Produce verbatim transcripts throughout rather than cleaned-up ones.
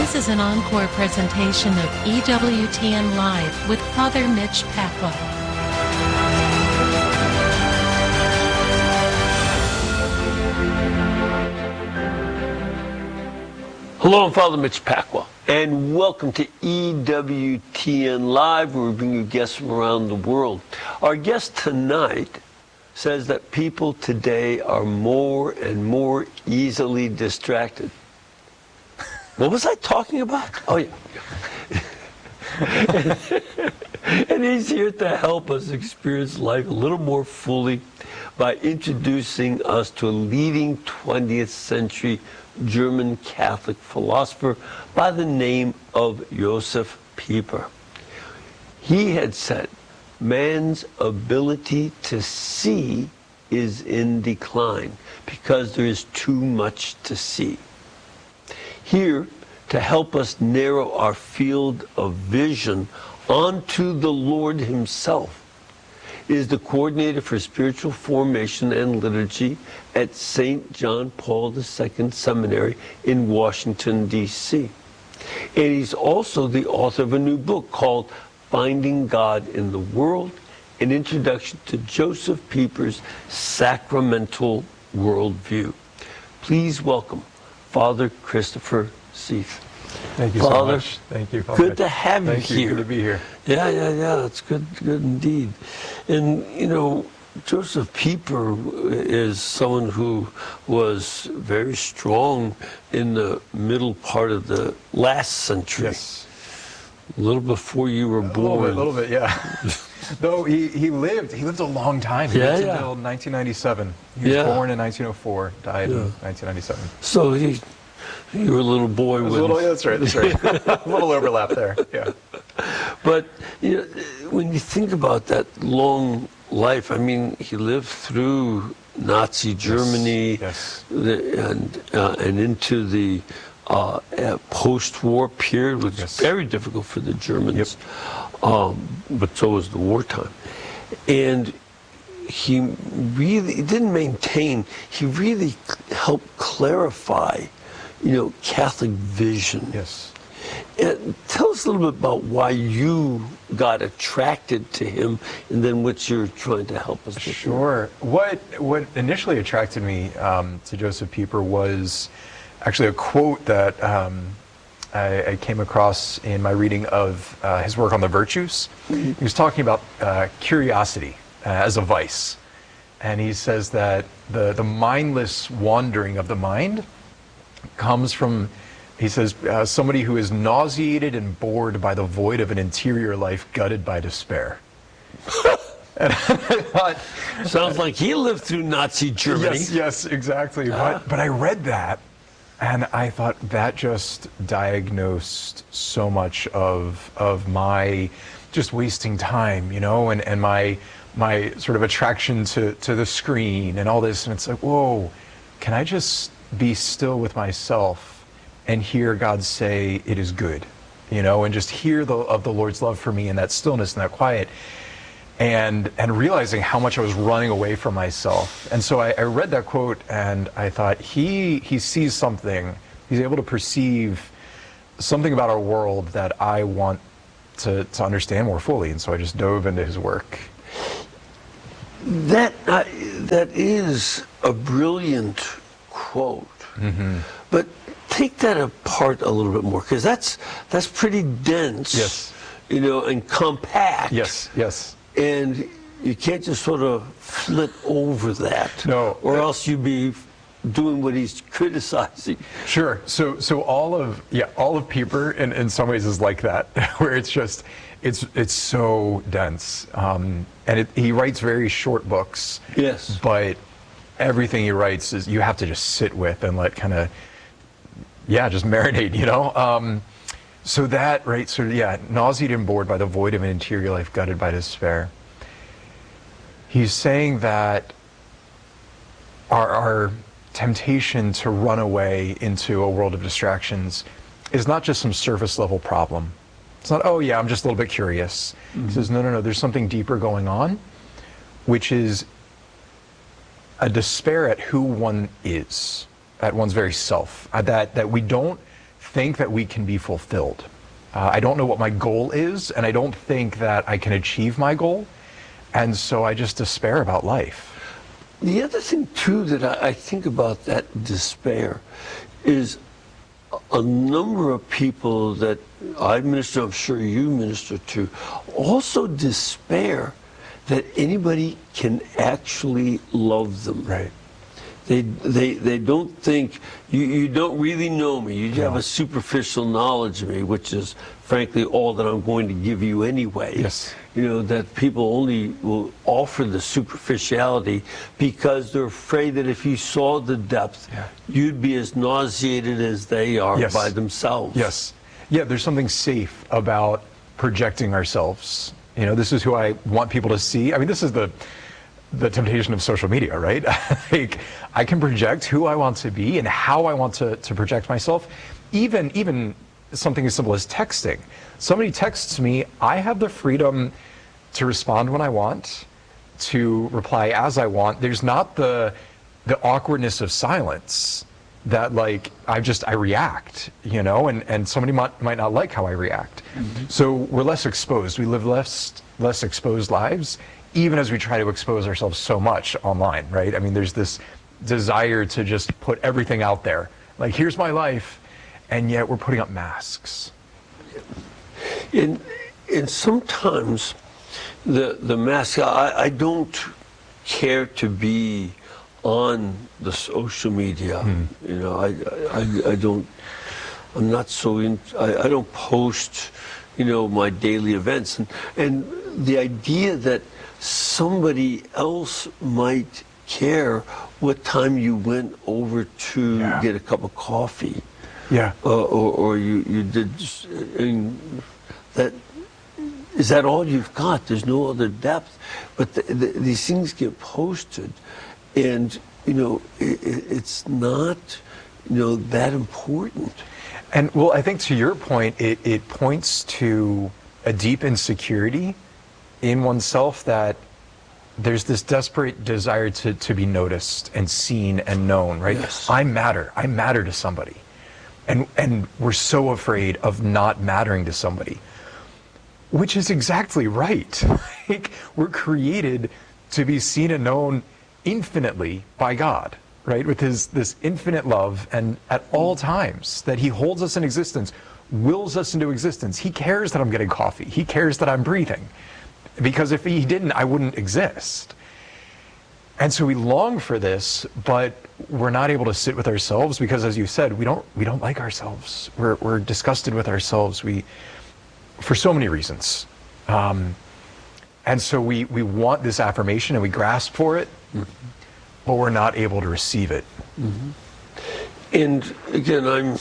This is an encore presentation of E W T N Live with Father Mitch Pacwa. Hello, I'm Father Mitch Pacwa, and welcome to E W T N Live, where we bring you guests from around the world. Our guest tonight says that people today are more and more easily distracted. What was I talking about? Oh, yeah. And he's here to help us experience life a little more fully by introducing us to a leading twentieth century German Catholic philosopher by the name of Josef Pieper. He had said, man's ability to see is in decline because there is too much to see. Here, to help us narrow our field of vision onto the Lord Himself, is the coordinator for spiritual formation and liturgy at Saint John Paul the Second Seminary in Washington, D C And he's also the author of a new book called Finding God in the World, an introduction to Josef Pieper's sacramental worldview. Please welcome Father Christopher Seith. Thank you Father, so much. Thank you, Father. Good to have you Thank here. you. Good to be here. Yeah, yeah, yeah. It's good, good indeed. And you know, Josef Pieper is someone who was very strong in the middle part of the last century. Yes. A little before you were A born. little bit, a little bit, yeah. Though he, he lived, he lived a long time. He Yeah, lived yeah. until nineteen ninety-seven. He was Yeah. born in nineteen oh four, died Yeah. in nineteen ninety-seven. So he, you were a little boy It was when. a little, yeah, that's right, that's right. A little overlap there, yeah. But you know, when you think about that long life, I mean, he lived through Nazi Germany, Yes. The, and uh, and into the uh, uh, post-war period, which Yes. was very difficult for the Germans. Um, but so was the wartime, and he really he didn't maintain. He really helped clarify, you know, Catholic vision. Yes. And tell us a little bit about why you got attracted to him, and then what you're trying to help us with. Sure. What what initially attracted me um, to Josef Pieper was actually a quote that um, I, I came across in my reading of uh, his work on the virtues. Mm-hmm. He was talking about uh, curiosity uh, as a vice, and he says that the the mindless wandering of the mind comes from, he says, uh, somebody who is nauseated and bored by the void of an interior life gutted by despair. And I thought, sounds like he lived through Nazi Germany. Yes, yes, exactly. Ah. But, but I read that, and I thought that just diagnosed so much of of my just wasting time, you know, and, and my my sort of attraction to, to the screen and all this. And it's like, whoa, can I just be still with myself and hear God say it is good, you know, and just hear the of the Lord's love for me in that stillness and that quiet. And and realizing how much I was running away from myself. And so I, I read that quote and I thought, he he sees something, he's able to perceive something about our world that I want to, to understand more fully. And so I just dove into his work. That uh, that is a brilliant quote. Mm-hmm. But take that apart a little bit more, because that's that's pretty dense. Yes. You know, and compact. Yes, yes. And you can't just sort of flit over that. No. Or else you'd be doing what he's criticizing. Sure. So so all of yeah, all of Pieper in, in some ways is like that, where it's just it's it's so dense. Um, and it, he writes very short books. Yes. But everything he writes is you have to just sit with and let kind of yeah, just marinate, you know? Um, So that, right, sort of, yeah, nauseated and bored by the void of an interior life gutted by despair. He's saying that our, our temptation to run away into a world of distractions is not just some surface level problem. It's not, oh yeah, I'm just a little bit curious. Mm-hmm. He says, no, no, no, there's something deeper going on, which is a despair at who one is, at one's very self, uh, that, that we don't think that we can be fulfilled. Uh, I don't know what my goal is, and I don't think that I can achieve my goal. And so I just despair about life. The other thing, too, that I, I think about that despair is a number of people that I minister, I'm sure you minister to, also despair that anybody can actually love them. Right. They, they, they don't think, you, you don't really know me. You have No. a superficial knowledge of me, which is, frankly, all that I'm going to give you anyway. Yes. You know, that people only will offer the superficiality because they're afraid that if you saw the depth, Yeah. you'd be as nauseated as they are Yes. by themselves. Yes. Yeah, there's something safe about projecting ourselves. You know, this is who I want people to see. I mean, this is the the temptation of social media, right? Like, I can project who I want to be and how I want to, to project myself. Even, even something as simple as texting. Somebody texts me, I have the freedom to respond when I want, to reply as I want. There's not the the awkwardness of silence that, like, I just, I react, you know, and, and somebody might, might not like how I react. Mm-hmm. So we're less exposed. We live less, less exposed lives, even as we try to expose ourselves so much online, right? I mean, there's this desire to just put everything out there. Like, here's my life, and yet we're putting up masks. And, and sometimes the, the mask, I, I don't care to be on the social media. Mm. You know, I, I, I don't, I'm not so in, I, I don't post, you know, my daily events. And, and the idea that somebody else might care what time you went over to Yeah. get a cup of coffee. Yeah. Uh, or, or you, you did, and that, is that all you've got? There's no other depth. But the, the, these things get posted, and, you know, it, it's not, you know, that important. And, well, I think to your point, it, it points to a deep insecurity in oneself, that there's this desperate desire to, to be noticed and seen and known, right? Yes. I matter. I matter to somebody. And, and we're so afraid of not mattering to somebody, which is exactly right. Like, we're created to be seen and known infinitely by God, right? With his this infinite love, and at all times that he holds us in existence, wills us into existence. He cares that I'm getting coffee. He cares that I'm breathing. Because if he didn't, I wouldn't exist. And so we long for this, but we're not able to sit with ourselves because, as you said, we don't we don't like ourselves. We're we're disgusted with ourselves. We, for so many reasons. Um, and so we, we want this affirmation and we grasp for it, mm-hmm. but we're not able to receive it. Mm-hmm. And again, I'm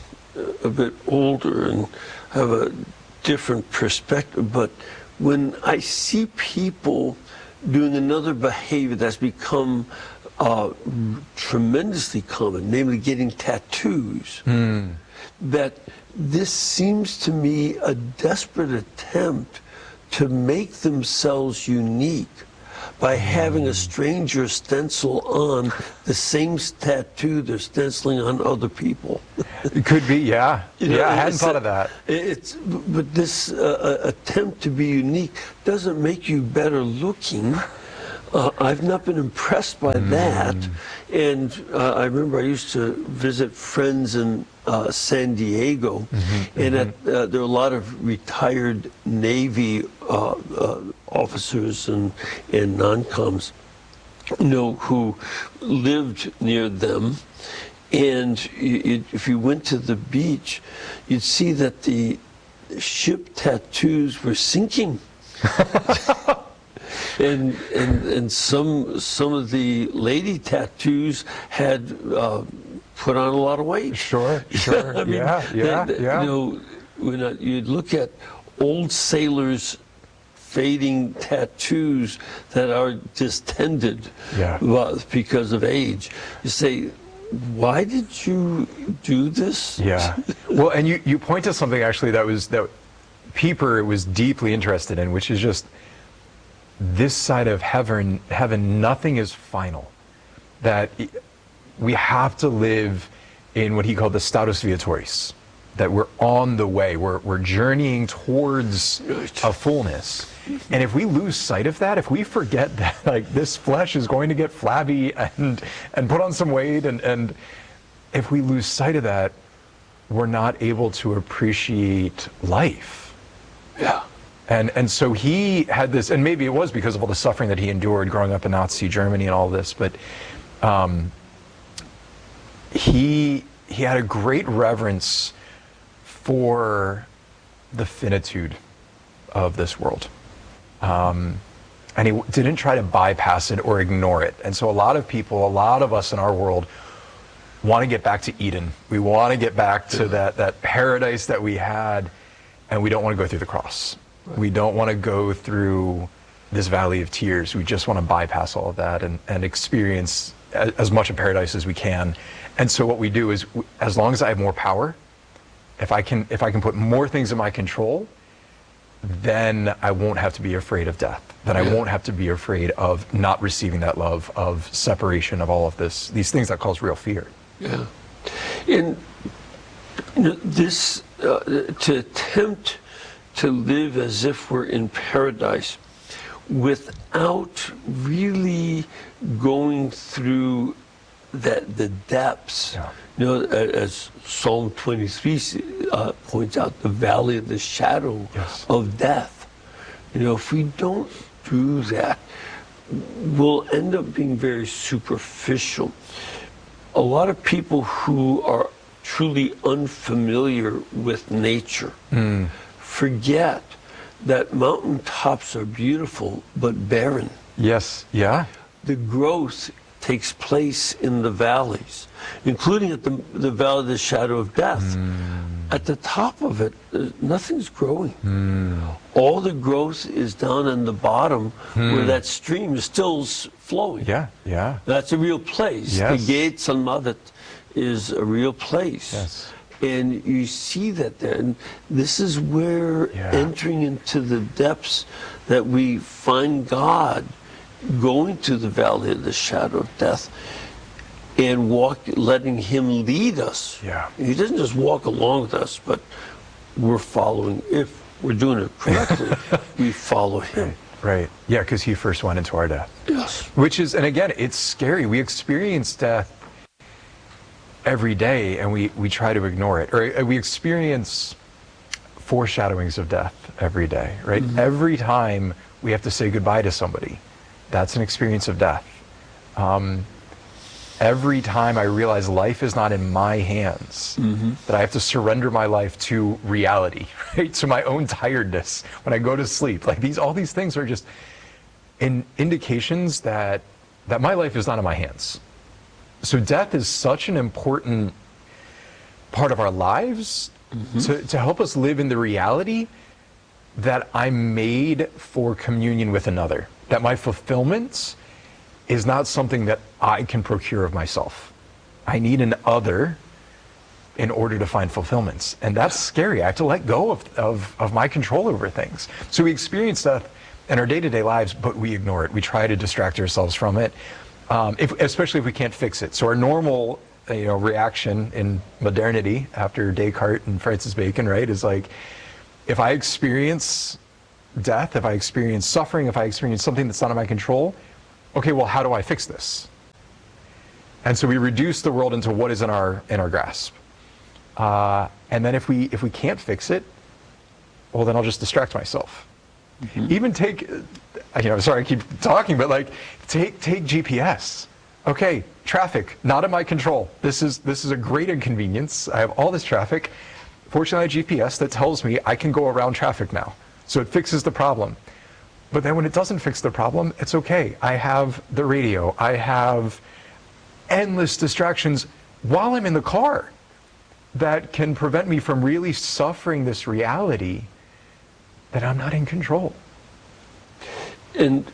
a bit older and have a different perspective, but when I see people doing another behavior that's become uh, tremendously common, namely getting tattoos, mm. that this seems to me a desperate attempt to make themselves unique by having a stranger stencil on the same tattoo they're stenciling on other people. It could be, yeah. You know, yeah, I hadn't thought a, of that. It's, but this uh, attempt to be unique doesn't make you better looking. Uh, I've not been impressed by mm. that. And uh, I remember I used to visit friends in uh, San Diego, mm-hmm, and mm-hmm. At, uh, there were a lot of retired Navy uh, uh, officers and, and non-coms, you know, who lived near them. And you, you, if you went to the beach, you'd see that the ship tattoos were sinking. And, and and some some of the lady tattoos had uh, put on a lot of weight. Sure, sure, I mean, yeah, yeah, that, yeah. You know, when uh, you'd look at old sailors' fading tattoos that are distended, yeah. because of age, you say, why did you do this? Yeah. Well, and you, you point to something actually that was that Pieper was deeply interested in, which is just this side of heaven, heaven, nothing is final. That we have to live in what he called the status viatoris, that we're on the way, we're, we're journeying towards a fullness. And if we lose sight of that, if we forget that like this flesh is going to get flabby and and put on some weight, and, and if we lose sight of that, we're not able to appreciate life. Yeah. And and so he had this, and maybe it was because of all the suffering that he endured growing up in Nazi Germany and all this, but um, he he had a great reverence for the finitude of this world. Um, and he w- didn't try to bypass it or ignore it. And so a lot of people, a lot of us in our world want to get back to Eden. We want to get back to that, that paradise that we had, and we don't want to go through the cross. Right. We don't want to go through this valley of tears. We just want to bypass all of that and, and experience as, as much of paradise as we can. And so what we do is, as long as I have more power, if I can, if I can put more things in my control, then I won't have to be afraid of death. Then I won't have to be afraid of not receiving that love, of separation, of all of this, these things that cause real fear. Yeah. And you know, this, uh, to attempt to live as if we're in paradise without really going through that the depths. Yeah. You know, as Psalm twenty-three uh, points out, the valley of the shadow yes. of death. You know, if we don't do that, we'll end up being very superficial. A lot of people who are truly unfamiliar with nature mm. forget that mountaintops are beautiful but barren. Yes, yeah. The growth takes place in the valleys, including at the, the valley of the shadow of death. Mm. At the top of it, nothing's growing. Mm. All the growth is down in the bottom mm. where that stream is still flowing. Yeah, yeah. That's a real place. Yes. The Gates al Madet is a real place. Yes. And you see that there. And this is where yeah. entering into the depths that we find God, going to the valley of the shadow of death and walk, letting him lead us. Yeah. He doesn't just walk along with us, but we're following. If we're doing it correctly, we follow him. Right, right. Yeah, because he first went into our death. Yes. Which is, and again, it's scary. We experience death every day and we, we try to ignore it. Or we experience foreshadowings of death every day, right? Mm-hmm. Every time we have to say goodbye to somebody, that's an experience of death. Um, every time I realize life is not in my hands, mm-hmm. that I have to surrender my life to reality, right? To my own tiredness when I go to sleep. Like these, all these things are just in indications that that my life is not in my hands. So death is such an important part of our lives mm-hmm. to, to help us live in the reality that I'm made for communion with another. That my fulfillment is not something that I can procure of myself. I need an other in order to find fulfillments. And that's scary. I have to let go of, of, of my control over things. So we experience death in our day-to-day lives, but we ignore it. We try to distract ourselves from it, um, if, especially if we can't fix it. So our normal you know, reaction in modernity after Descartes and Francis Bacon, right, is like, if I experience death, if I experience suffering, if I experience something that's not in my control, okay, well, how do I fix this? And so we reduce the world into what is in our in our grasp. Uh, and then if we if we can't fix it, well, then I'll just distract myself. Mm-hmm. Even take, you know, sorry, I keep talking, but like, take take G P S. Okay, traffic, not in my control. This is this is a great inconvenience. I have all this traffic. Fortunately, I have G P S that tells me I can go around traffic now. So it fixes the problem. But then when it doesn't fix the problem, it's okay. I have the radio. I have endless distractions while I'm in the car that can prevent me from really suffering this reality that I'm not in control. And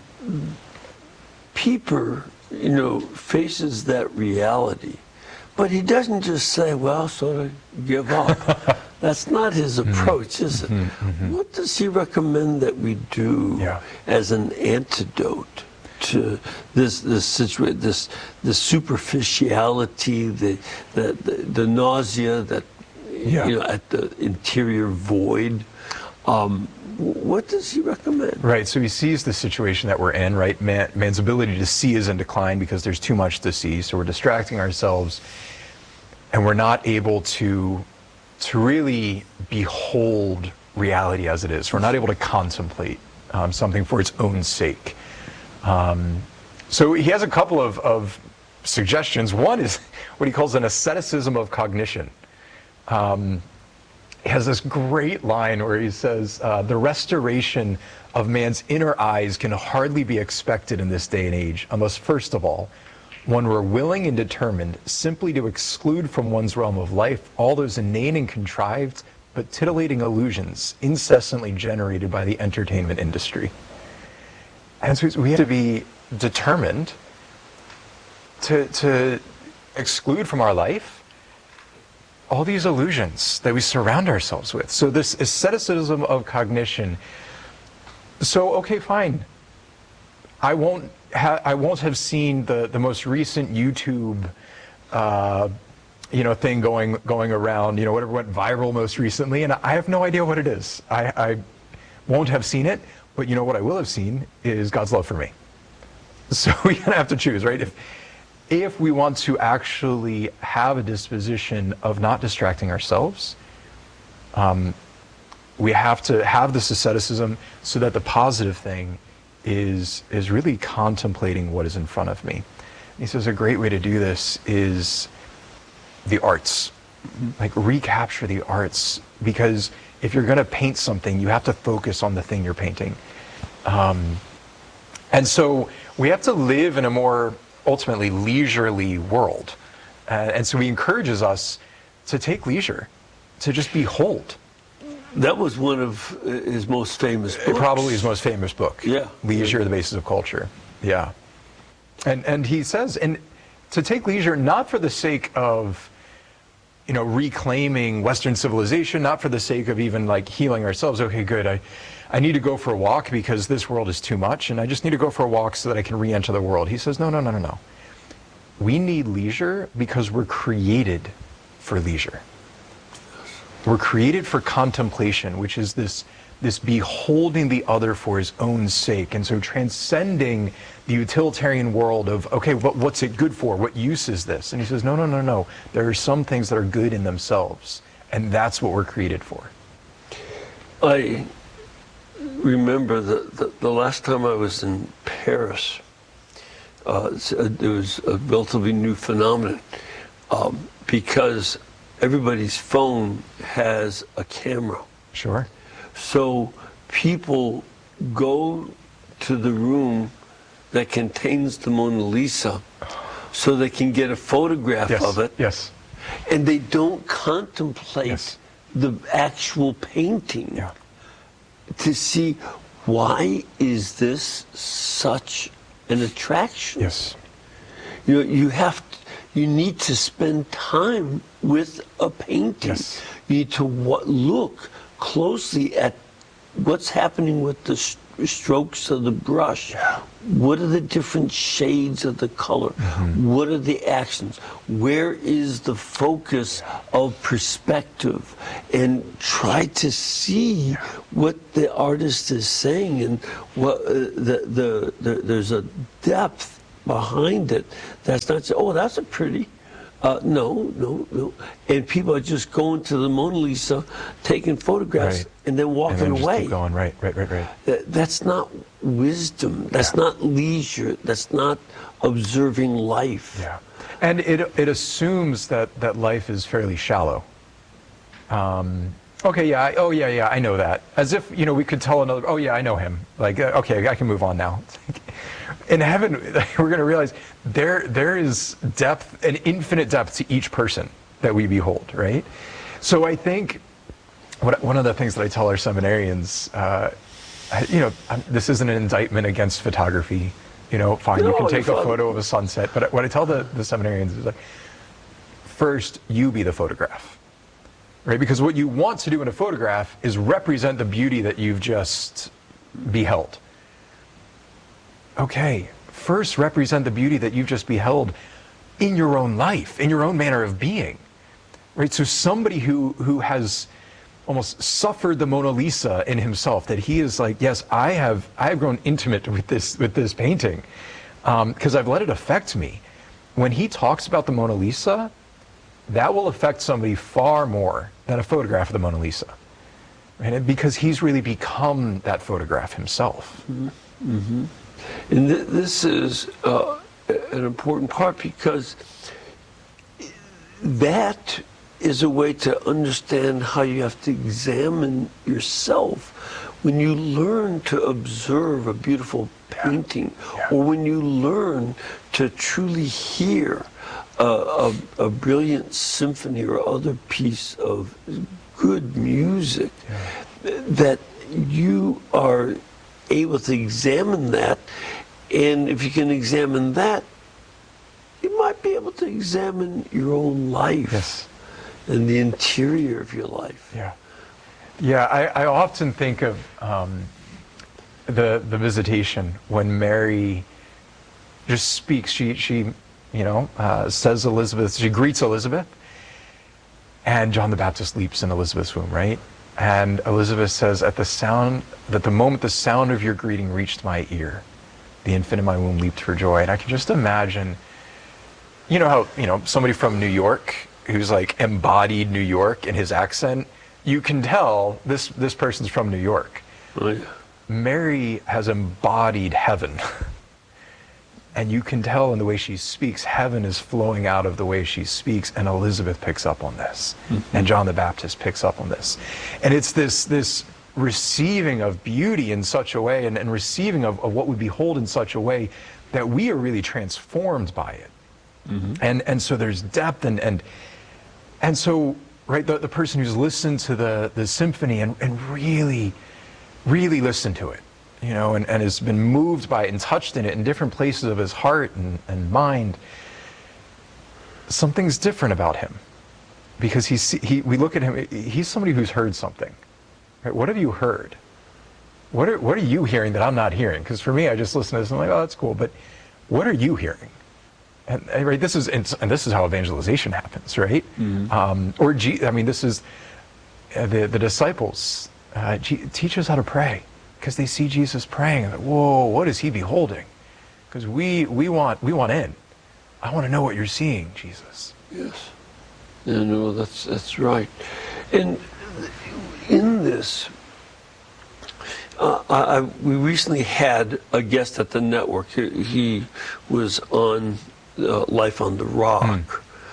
Pieper, you know, faces that reality. But he doesn't just say, well, sort of give up. That's not his approach, mm-hmm. is it? Mm-hmm, mm-hmm. What does he recommend that we do yeah. as an antidote to this this situation, this the superficiality, the, the the the nausea that Yeah. you know, at the interior void. Um, what does he recommend? Right, so he sees the situation that we're in, right? Man, man's ability to see is in decline because there's too much to see, so we're distracting ourselves, and we're not able to, to really behold reality as it is. We're not able to contemplate um, something for its own sake. Um, so he has a couple of, of suggestions. One is what he calls an asceticism of cognition. Um, he has this great line where he says, uh, the restoration of man's inner eyes can hardly be expected in this day and age, unless, first of all, one were willing and determined simply to exclude from one's realm of life all those inane and contrived but titillating illusions incessantly generated by the entertainment industry. And so we have to be determined to, to exclude from our life all these illusions that we surround ourselves with. So this asceticism of cognition. So, okay, fine. I won't, ha I won't have seen the, the most recent YouTube uh, you know, thing going going around, you know, whatever went viral most recently, and I have no idea what it is. I, I won't have seen it, but you know what I will have seen is God's love for me. So we kind of have to choose, right? If, if we want to actually have a disposition of not distracting ourselves, um, we have to have this asceticism so that the positive thing is, is really contemplating what is in front of me. And he says a great way to do this is the arts. Like recapture the arts, because if you're going to paint something, you have to focus on the thing you're painting. Um, and so we have to live in a more ultimately leisurely world. Uh, and so he encourages us to take leisure, to just behold. That was one of his most famous books. It probably his most famous book. Yeah. Leisure, yeah. the Basis of Culture. Yeah. And, and he says, and to take leisure not for the sake of, you know, reclaiming Western civilization, not for the sake of even like healing ourselves. Okay, good. I, I need to go for a walk because this world is too much, and I just need to go for a walk so that I can re-enter the world. He says, no, no, no, no, no. We need leisure because we're created for leisure. We're created for contemplation, which is this, this beholding the other for his own sake. And so transcending the utilitarian world of, okay, what, what's it good for? What use is this? And he says, no, no, no, no. There are some things that are good in themselves, and that's what we're created for. I remember the, the, the last time I was in Paris, uh, there was a relatively new phenomenon um, because everybody's phone has a camera. Sure. So people go to the room that contains the Mona Lisa so they can get a photograph Yes. of it. Yes. And they don't contemplate Yes. the actual painting Yeah. to see why is this such an attraction. Yes. You know, you have to, you need to spend time with a painting. Yes. You need to wa- look closely at what's happening with the st- strokes of the brush. Yeah. What are the different shades of the color? Mm-hmm. What are the actions? Where is the focus of perspective? And try to see what the artist is saying, and what uh, the, the, the there's a depth behind it that's not say, oh, that's a pretty. Uh, no, no, no. And people are just going to the Mona Lisa, taking photographs, Right. and then walking and then just away. Keep going. Right, right, right, right. That, that's not wisdom. That's Yeah. not leisure. That's not observing life. Yeah. And it, it assumes that, that life is fairly shallow. Um, okay, yeah, I, oh yeah, yeah, I know that. As if, you know, we could tell another, oh yeah, I know him. Like, uh, okay, I can move on now. In heaven, we're going to realize there there is depth, an infinite depth to each person that we behold, right? So I think what, one of the things that I tell our seminarians, uh, I, you know, I'm, this isn't an indictment against photography. You know, fine, No, you can take a fine. photo of a sunset, but what I tell the, the seminarians is like, first, you be the photograph, right? Because what you want to do in a photograph is represent the beauty that you've just beheld. Okay, first represent the beauty that you've just beheld in your own life, in your own manner of being. right? So somebody who who has almost suffered the Mona Lisa in himself, that he is like, yes, I have I have grown intimate with this with this painting because um, I've let it affect me. When he talks about the Mona Lisa, that will affect somebody far more than a photograph of the Mona Lisa, right? Because he's really become that photograph himself. Mm-hmm. Mm-hmm. And th- this is uh, an important part, because that is a way to understand how you have to examine yourself. When you learn to observe a beautiful painting, yeah. Yeah. or when you learn to truly hear a, a, a brilliant symphony or other piece of good music, yeah. that you are able to examine that, and if you can examine that, you might be able to examine your own life. Yes. And the interior of your life. Yeah, yeah. I, I often think of um, the the Visitation, when Mary just speaks. She she, you know, uh, says Elizabeth. She greets Elizabeth, and John the Baptist leaps in Elizabeth's womb, right? And Elizabeth says, "At the sound, that the moment the sound of your greeting reached my ear, the infant in my womb leaped for joy." And I can just imagine, you know how you know somebody from New York, who's like embodied New York in his accent, you can tell this this person's from New York. Oh, yeah. Mary has embodied heaven. And you can tell in the way she speaks, heaven is flowing out of the way she speaks, and Elizabeth picks up on this. Mm-hmm. And John the Baptist picks up on this. And it's this this receiving of beauty in such a way, and, and receiving of, of what we behold in such a way, that we are really transformed by it. Mm-hmm. And and so there's depth, and and And so, right, the, the person who's listened to the, the symphony and, and really, really listened to it, you know, and, and has been moved by it and touched in it in different places of his heart and, and mind, something's different about him. Because he's, he, we look at him, he's somebody who's heard something. Right? What have you heard? What are, what are you hearing that I'm not hearing? Because for me, I just listen to this and I'm like, oh, that's cool. But what are you hearing? And, right, this is and this is how evangelization happens, right? Mm-hmm. Um, or G, I mean, this is uh, the the disciples uh, G, teach us how to pray, because they see Jesus praying and like, whoa, what is he beholding? Because we we want we want in. I want to know what you're seeing, Jesus. Yes, yeah, no, that's that's right. And in this, uh, I, I, we recently had a guest at the network. He, he was on Uh, Life on the Rock, mm.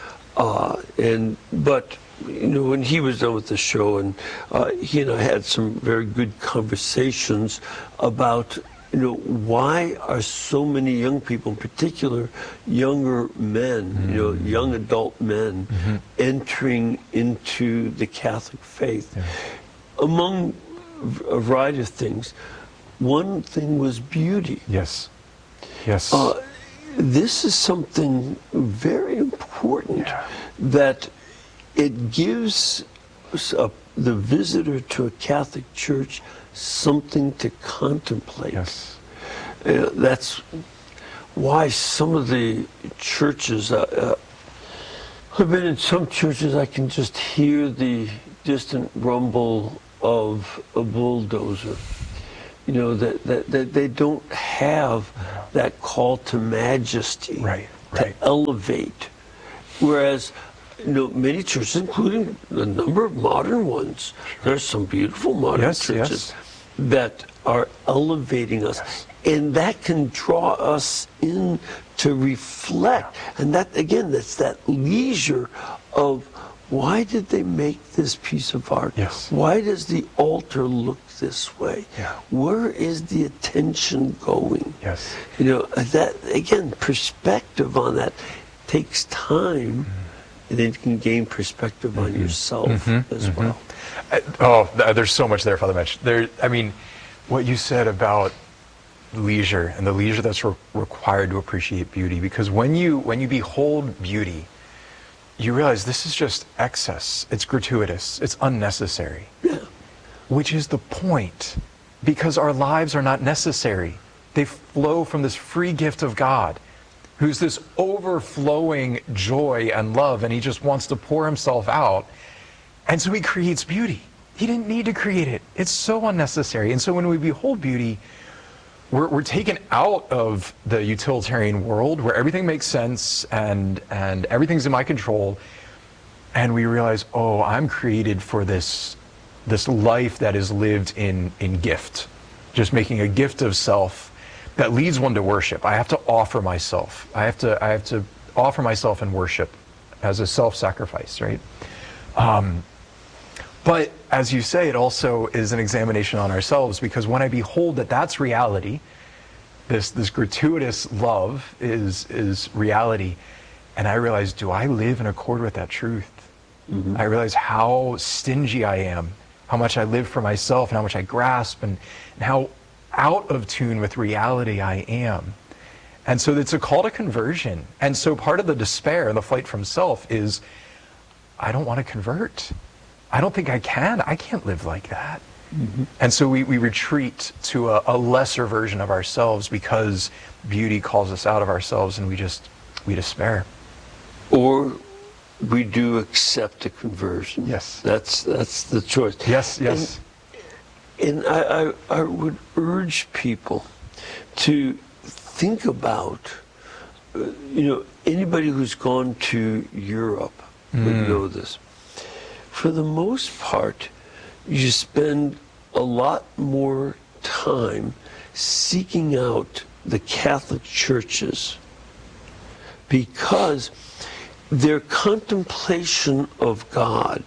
uh, and but you know, when he was done with the show, and uh, he and I had some very good conversations about, you know, why are so many young people, in particular younger men, mm. you know, young adult men, mm-hmm. entering into the Catholic faith, yeah. among a variety of things. One thing was beauty. Yes. Yes. Uh, This is something very important, yeah. that it gives a, the visitor to a Catholic church something to contemplate. Yes. Uh, that's why some of the churches, uh, uh, I've been in some churches, I can just hear the distant rumble of a bulldozer. You know, that, that, that they don't have that call to majesty, right, to right. elevate. Whereas, you know, many churches, including a number of modern ones, sure. there's some beautiful modern yes, churches yes. that are elevating us. Yes. And that can draw us in to reflect. Yeah. And that, again, that's that leisure of, why did they make this piece of art? Yes. Why does the altar look this way? Yeah. Where is the attention going? Yes. You know, that, again, perspective on that takes time, mm-hmm. and then you can gain perspective mm-hmm. on yourself mm-hmm. as mm-hmm. well. Uh, oh, there's so much there, Father Mitch. There, I mean, what you said about leisure and the leisure that's re- required to appreciate beauty, because when you when you behold beauty, you realize this is just excess. It's gratuitous. It's unnecessary. Yeah. Which is the point, because our lives are not necessary. They flow from this free gift of God. who's this overflowing joy and love, and he just wants to pour himself out. And so he creates beauty. He didn't need to create it. It's so unnecessary. And so when we behold beauty, we're, we're taken out of the utilitarian world where everything makes sense and, and everything's in my control. And we realize, oh, I'm created for this, this life that is lived in, in gift, just making a gift of self that leads one to worship. I have to offer myself. I have to, I have to offer myself in worship as a self-sacrifice, right? Um, but as you say, it also is an examination on ourselves, because when I behold that that's reality, this, this gratuitous love is, is reality, and I realize, do I live in accord with that truth? Mm-hmm. I realize how stingy I am, how much I live for myself, and how much I grasp, and, and how out of tune with reality I am. And so it's a call to conversion. And so part of the despair and the flight from self is, I don't want to convert. I don't think I can. I can't live like that. Mm-hmm. And so we, we retreat to a, a lesser version of ourselves because beauty calls us out of ourselves, and we just, we despair. Or we do accept a conversion. Yes. That's, that's the choice. Yes, yes. And, and I, I, I would urge people to think about, uh, you know, anybody who's gone to Europe would mm. know this. For the most part, you spend a lot more time seeking out the Catholic churches because their contemplation of God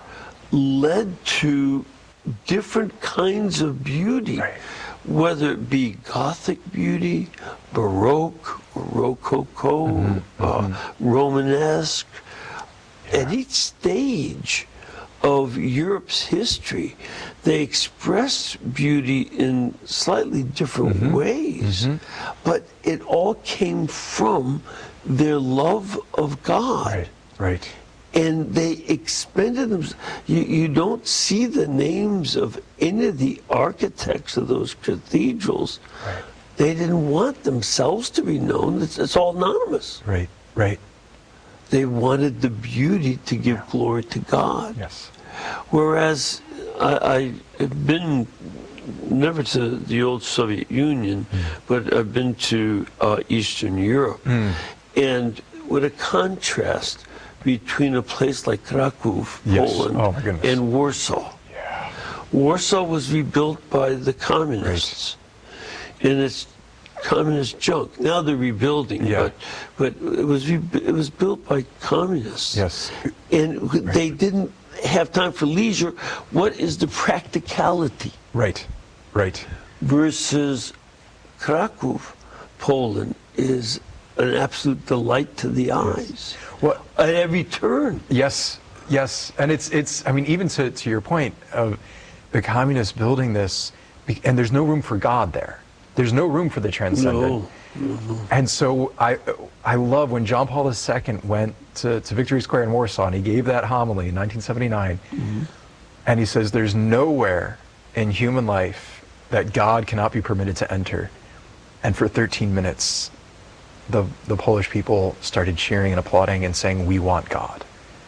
led to different kinds of beauty, right. whether it be Gothic beauty, Baroque, or Rococo, mm-hmm, uh, mm-hmm. Romanesque. Yeah. At each stage of Europe's history, they express beauty in slightly different mm-hmm. ways, mm-hmm. but it all came from their love of God. Right, right. And they expended them. You, you don't see the names of any of the architects of those cathedrals. Right. They didn't want themselves to be known. It's, it's all anonymous. Right, right. They wanted the beauty to give yeah. glory to God. Yes. Whereas I, I have been never to the old Soviet Union, mm. but I've been to uh, Eastern Europe. Mm. And with a contrast between a place like Krakow, yes. Poland, oh, my goodness. and Warsaw. Yeah. Warsaw was rebuilt by the communists. Right. And it's communist junk. Now they're rebuilding, yeah. but but it was re it was built by communists. Yes. And right. they didn't have time for leisure. What is the practicality? Right, right. Versus Krakow, Poland, is an absolute delight to the eyes. Yes. Well, at every turn. Yes, yes. And it's, it's I mean, even to, to your point of the communists building this, and there's no room for God there. There's no room for the transcendent. No. No. And so I, I love when John Paul the Second went to, to Victory Square in Warsaw, and he gave that homily in nineteen seventy-nine, mm-hmm. and he says, there's nowhere in human life that God cannot be permitted to enter. And for thirteen minutes, the, the Polish people started cheering and applauding and saying, we want God.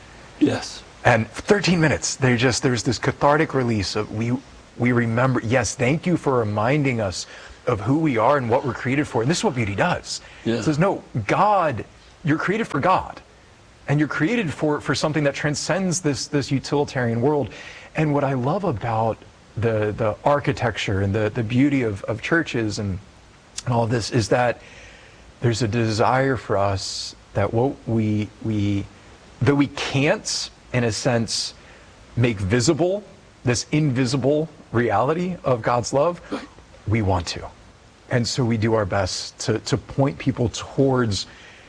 Yes. And for thirteen minutes, they just, there's this cathartic release of, we, we remember, yes, thank you for reminding us of who we are and what we're created for. And this is what beauty does. Yeah. It says, no, God, you're created for God. And you're created for, for something that transcends this, this utilitarian world. And what I love about the, the architecture and the, the beauty of, of churches and, and all of this is that there's a desire for us that what we, we, though we can't, in a sense, make visible this invisible reality of God's love, we want to. And so we do our best to, to point people towards,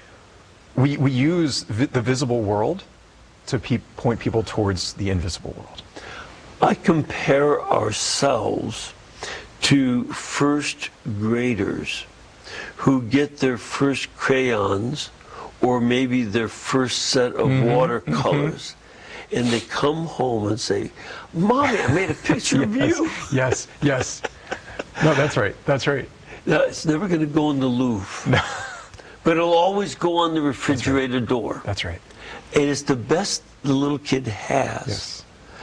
we, we use vi the visible world to pe point people towards the invisible world. I compare ourselves to first graders who get their first crayons or maybe their first set of mm-hmm. watercolors. Mm-hmm. And they come home and say, Mommy, I made a picture yes, of you. Yes, yes. No, that's right. That's right. Now, it's never going to go in the Louvre. No. But it'll always go on the refrigerator That's right. door. That's right. And it's the best the little kid has. Yes.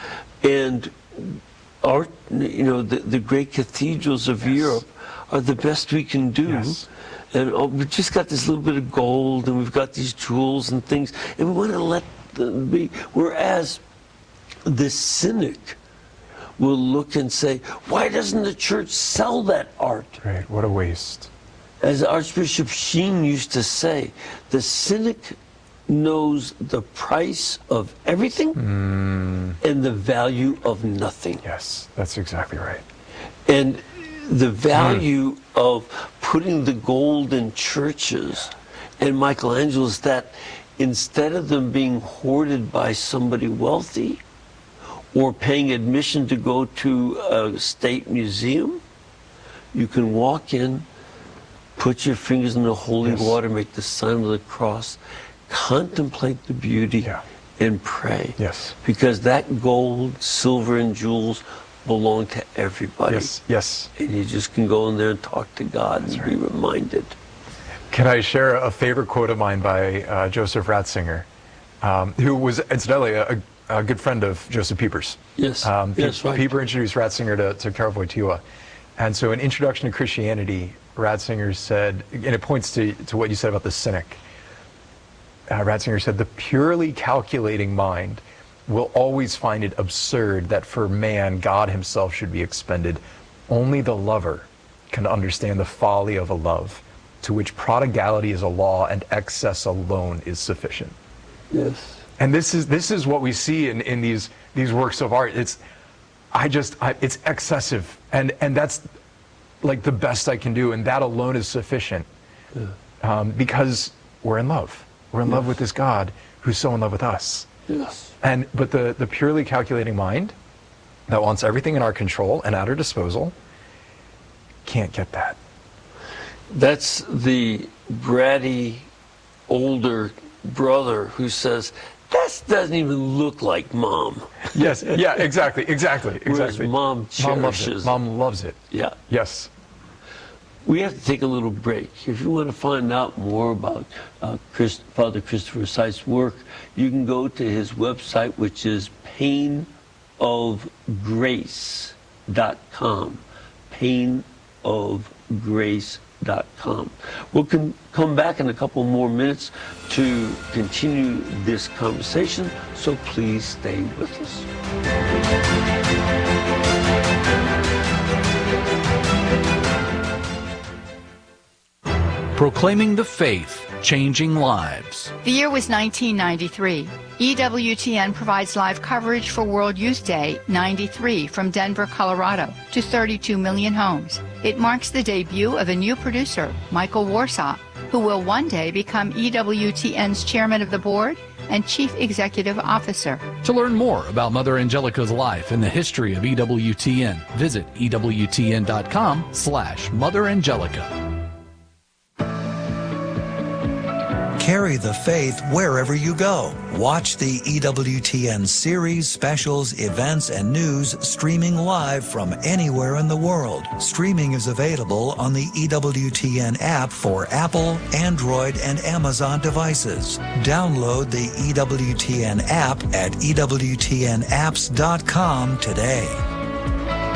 And our, you know, the, the great cathedrals of Yes. Europe are the best we can do. Yes. And oh, we've just got this little bit of gold, and we've got these jewels and things, and we want to let them be. Whereas the cynic will look and say, why doesn't the church sell that art? Right. What a waste. As Archbishop Sheen used to say, the cynic knows the price of everything Mm. and the value of nothing. Yes, that's exactly right. And the value of putting the gold in churches and Michelangelo's, that instead of them being hoarded by somebody wealthy or paying admission to go to a state museum, you can walk in, put your fingers in the holy Yes. water, make the sign of the cross, contemplate the beauty, Yeah. and pray. Yes. Because that gold, silver, and jewels belong to everybody. Yes. Yes. And you just can go in there and talk to God and be reminded. Can I share a favorite quote of mine by uh, Joseph Ratzinger, um, who was incidentally a, a good friend of Joseph Pieper's. Yes. Um, Pe- yes, right. Pieper introduced Ratzinger to, to Karol Wojtyła. And so in Introduction to Christianity, Ratzinger said, and it points to, to what you said about the cynic, uh, Ratzinger said, the purely calculating mind will always find it absurd that for man, God himself should be expended. Only the lover can understand the folly of a love to which prodigality is a law and excess alone is sufficient. Yes. And this is this is what we see in, in these these works of art. It's I just I, it's excessive, and and that's like the best I can do, and that alone is sufficient, Yeah. um, because we're in love. We're in love with this God who's so in love with us. Yes. And but the the purely calculating mind that wants everything in our control and at our disposal can't get that. That's the bratty older brother who says, that doesn't even look like mom. Yes. Yeah. Exactly. Exactly. Whereas Exactly. mom Mom loves it. cherishes. Mom loves it. Yeah. Yes. We have to take a little break. If you want to find out more about uh, Chris, Father Christopher Seitz' work, you can go to his website, which is pain of grace dot com. pain of grace dot com. We'll con- come back in a couple more minutes to continue this conversation, so please stay with us. Proclaiming the faith, changing lives. The year was nineteen ninety-three. E W T N provides live coverage for World Youth Day ninety-three from Denver, Colorado to thirty-two million homes. It marks the debut of a new producer, Michael Warsaw, who will one day become E W T N's chairman of the board and chief executive officer. To learn more about Mother Angelica's life and the history of E W T N, visit E W T N dot com slash Mother Angelica. Carry the faith wherever you go. Watch the E W T N series, specials, events, and news streaming live from anywhere in the world. Streaming is available on the E W T N app for Apple, Android, and Amazon devices. Download the E W T N app at E W T N apps dot com today.